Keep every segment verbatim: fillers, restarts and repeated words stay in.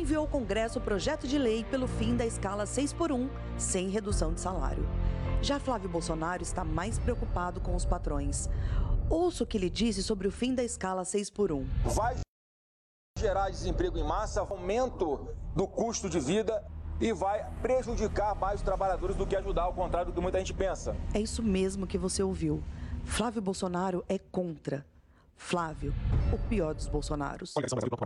enviou ao Congresso o projeto de lei pelo fim da escala seis por um, sem redução de salário. Já Flávio Bolsonaro está mais preocupado com os patrões. Ouça o que ele disse sobre o fim da escala seis por um. Vai gerar desemprego em massa, aumento do custo de vida e vai prejudicar mais os trabalhadores do que ajudar, ao contrário do que muita gente pensa. É isso mesmo que você ouviu. Flávio Bolsonaro é contra. Flávio, o pior dos Bolsonaros.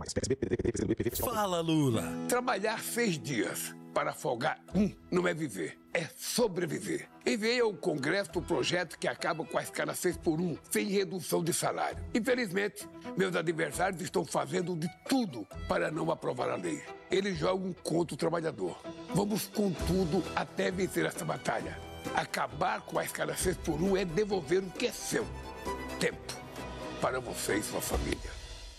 Fala, Lula. Trabalhar seis dias para folgar um não é viver, é sobreviver. Enviei ao Congresso o projeto que acaba com a escala seis por um, sem redução de salário. Infelizmente, meus adversários estão fazendo de tudo para não aprovar a lei. Eles jogam contra o trabalhador. Vamos com tudo até vencer essa batalha. Acabar com a escala seis por um é devolver o que é seu. Tempo. Para você e sua família.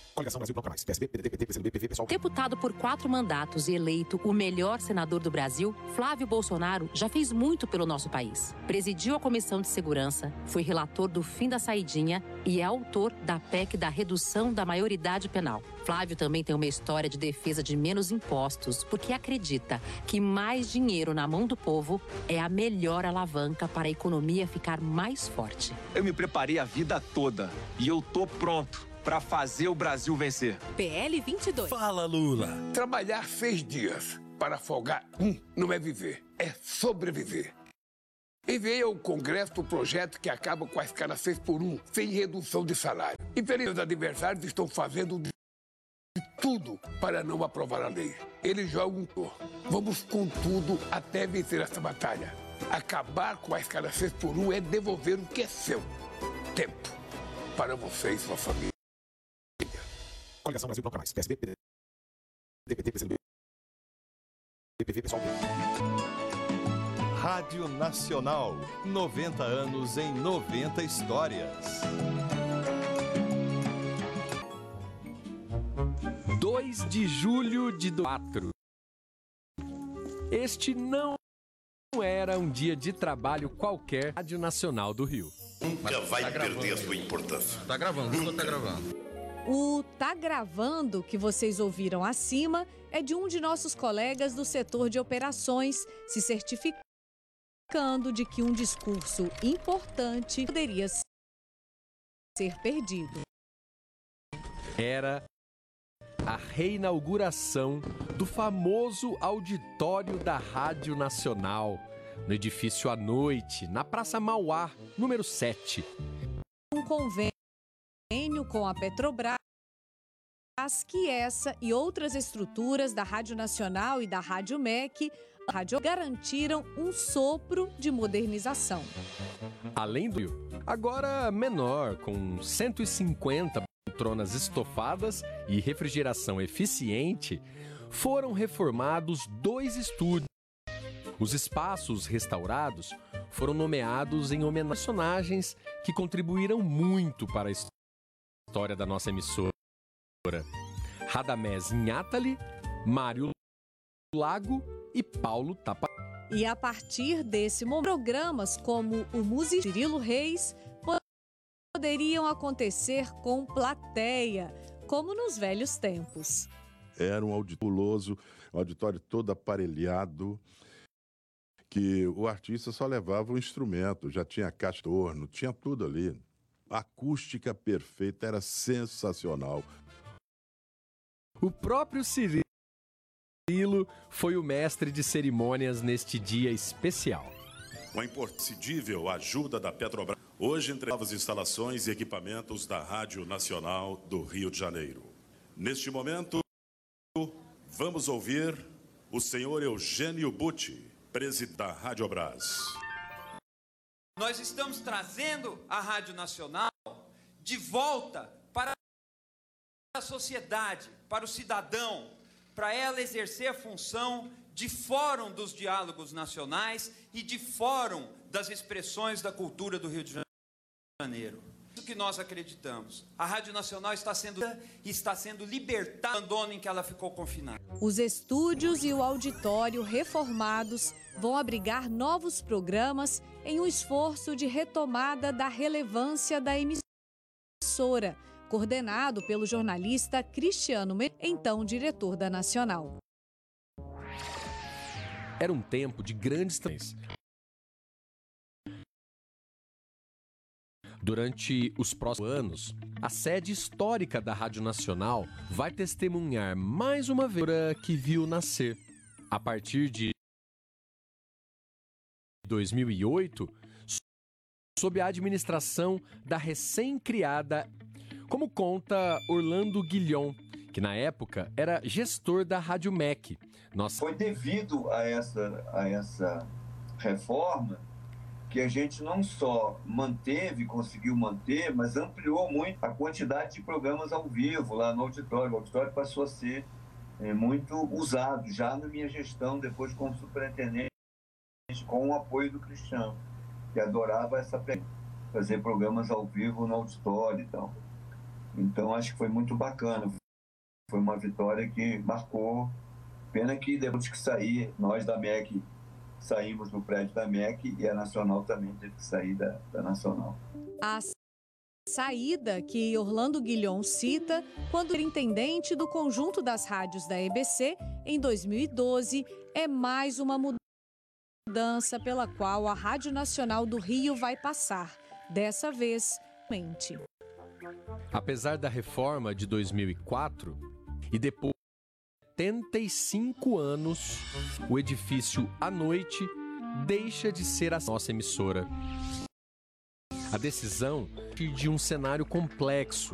Deputado por quatro mandatos e eleito o melhor senador do Brasil, Flávio Bolsonaro já fez muito pelo nosso país. Presidiu a Comissão de Segurança, foi relator do fim da saidinha e é autor da P E C da redução da maioridade penal. Flávio também tem uma história de defesa de menos impostos, porque acredita que mais dinheiro na mão do povo é a melhor alavanca para a economia ficar mais forte. Eu me preparei a vida toda e eu tô pronto para fazer o Brasil vencer. P L vinte e dois. Fala, Lula. Trabalhar seis dias para folgar um não é viver, é sobreviver. Enviei ao Congresso o projeto que acaba com a escala seis por um, sem redução de salário. Infelizmente, os adversários estão fazendo de tudo para não aprovar a lei. Eles jogam por. Vamos com tudo até vencer essa batalha. Acabar com a escala seis por um é devolver o que é seu. Tempo. Para você e sua família. Coligação Brasil Bloco Mais, P S B, P D, P T, P C do B, P P V, Pessoal. Rádio Nacional, noventa anos em noventa histórias. dois de julho de quatro. Este não era um dia de trabalho qualquer. Rádio Nacional do Rio. Nunca vai tá perder a sua importância. Tá gravando, nunca tá gravando. O Tá Gravando que vocês ouviram acima é de um de nossos colegas do setor de operações, se certificando de que um discurso importante poderia ser perdido. Era a reinauguração do famoso auditório da Rádio Nacional, no edifício à noite, na Praça Mauá, número sete. Um convênio com a Petrobras, que essa e outras estruturas da Rádio Nacional e da Rádio M E C rádio garantiram um sopro de modernização. Além do agora menor, com cento e cinquenta poltronas estofadas e refrigeração eficiente, foram reformados dois estúdios. Os espaços restaurados foram nomeados em homenagem a personagens que contribuíram muito para a história da nossa emissora. Radamés Inhatali, Mário Lago e Paulo Tapa. E a partir desse momento, programas como o Músico Cirilo Reis poderiam acontecer com plateia, como nos velhos tempos. Era um auditório, um auditório todo aparelhado, que o artista só levava o instrumento, já tinha caixa de torno, tinha tudo ali. A acústica perfeita, era sensacional. O próprio Cirilo foi o mestre de cerimônias neste dia especial. Com a imprescindível ajuda da Petrobras, hoje entre novas instalações e equipamentos da Rádio Nacional do Rio de Janeiro. Neste momento, vamos ouvir o senhor Eugênio Butti, presidente da Radiobras. Nós estamos trazendo a Rádio Nacional de volta para a sociedade, para o cidadão, para ela exercer a função de fórum dos diálogos nacionais e de fórum das expressões da cultura do Rio de Janeiro. O que nós acreditamos, a Rádio Nacional está sendo, está sendo libertada do abandono em que ela ficou confinada. Os estúdios e o auditório reformados vão abrigar novos programas em um esforço de retomada da relevância da emissora, coordenado pelo jornalista Cristiano Mendes, então diretor da Nacional. Era um tempo de grandes trens. Durante os próximos anos, a sede histórica da Rádio Nacional vai testemunhar mais uma vez que viu nascer. A partir de dois mil e oito, sob a administração da recém-criada, como conta Orlando Guilhom, que na época era gestor da Rádio M E C. Nossa... Foi devido a essa, a essa reforma que a gente não só manteve, conseguiu manter, mas ampliou muito a quantidade de programas ao vivo lá no auditório. O auditório passou a ser é, muito usado já na minha gestão, depois como superintendente, com o apoio do Cristiano, que adorava essa fazer programas ao vivo no auditório e tal. Então acho que foi muito bacana. Foi uma vitória que marcou. Pena que depois que sair, nós da M E C saímos do prédio da M E C e a Nacional também teve que sair da, da Nacional. A saída que Orlando Guilhom cita quando era intendente do conjunto das rádios da E B C em dois mil e doze é mais uma mudança pela qual a Rádio Nacional do Rio vai passar, dessa vez, mente. Apesar da reforma de dois mil e quatro e depois setenta e cinco anos, o edifício à noite deixa de ser a nossa emissora. A decisão de um cenário complexo